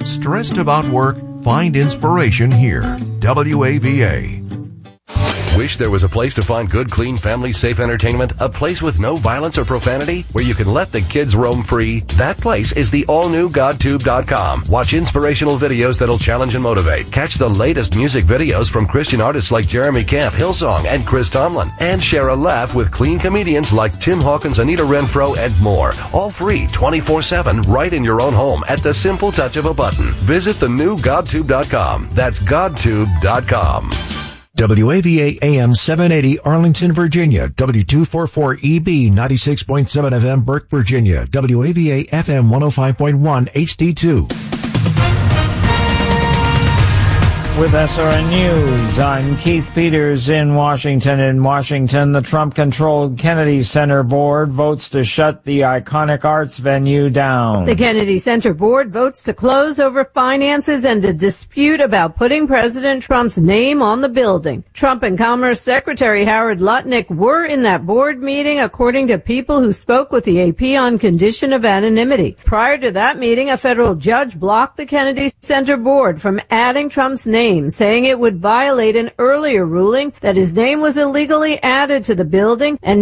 Stressed about work? Find inspiration here. WAVA. Wish there was a place to find good, clean, family-safe entertainment? A place with no violence or profanity? Where you can let the kids roam free? That place is the all-new GodTube.com. Watch inspirational videos that'll challenge and motivate. Catch the latest music videos from Christian artists like Jeremy Camp, Hillsong, and Chris Tomlin. And share a laugh with clean comedians like Tim Hawkins, Anita Renfro, and more. All free 24/7 right in your own home at the simple touch of a button. Visit the new GodTube.com. That's GodTube.com. WAVA AM 780 Arlington, Virginia. W244EB 96.7 FM Burke, Virginia. WAVA FM 105.1 HD2. With SRN News, I'm Keith Peters in Washington. In Washington, the Trump-controlled Kennedy Center Board votes to shut the iconic arts venue down. The Kennedy Center Board votes to close over finances and a dispute about putting President Trump's name on the building. Trump and Commerce Secretary Howard Lutnick were in that board meeting, according to people who spoke with the AP on condition of anonymity. Prior to that meeting, a federal judge blocked the Kennedy Center Board from adding Trump's name, saying it would violate an earlier ruling that his name was illegally added to the building and